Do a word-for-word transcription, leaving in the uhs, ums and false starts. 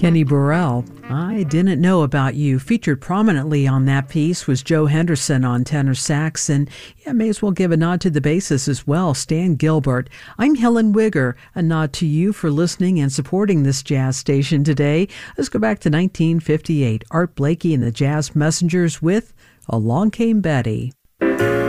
Kenny Burrell, I Didn't Know About You. Featured prominently on that piece was Joe Henderson on tenor sax, and yeah, may as well give a nod to the bassist as well, Stan Gilbert. I'm Helen Wigger. A nod to you for listening and supporting this jazz station today. Let's go back to nineteen fifty-eight. Art Blakey and the Jazz Messengers with Along Came Betty.